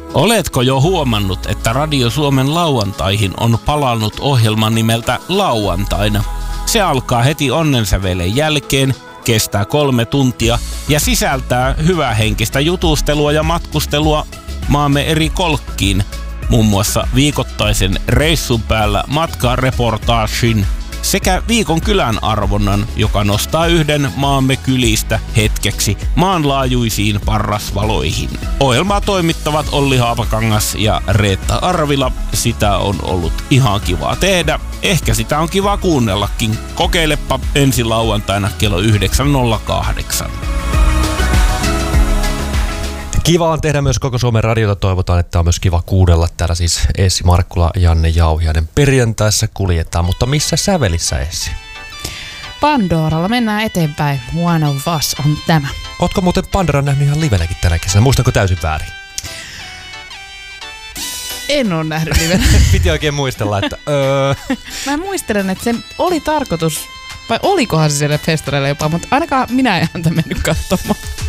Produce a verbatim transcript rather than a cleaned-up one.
Oletko jo huomannut, että Radio Suomen lauantaihin on palannut ohjelman nimeltä Lauantaina? Se alkaa heti onnensävelen jälkeen, kestää kolme tuntia ja sisältää hyvähenkistä jutustelua ja matkustelua maamme eri kolkkiin. Muun muassa viikoittaisen reissun päällä matkareportaagin sekä viikon kylän arvonnan, joka nostaa yhden maamme kylistä hetkeksi maanlaajuisiin parrasvaloihin. Ohjelmaa toimittavat Olli Haapakangas ja Reetta Arvila. Sitä on ollut ihan kivaa tehdä. Ehkä sitä on kiva kuunnellakin. Kokeilepa ensi lauantaina kello yhdeksän nolla kahdeksan. Kiva on tehdä myös koko Suomen radiota. Toivotaan, että on myös kiva kuudella. Täällä siis Essi Markkula, Janne Jauhiainen perjantaissa kuljetaan. Mutta missä sävelissä, Essi? Pandoralla mennään eteenpäin. One of Us on tämä. Ootko muuten Pandoran nähnyt ihan livenäkin tänä kesänä? Muistanko täysin väärin? En ole nähnyt livenä. Piti oikein muistella, että... Öö. Mä muistelen, että se oli tarkoitus, vai olikohan se siellä festareilla jopa, mutta ainakaan minä en häntä mennyt katsomaan.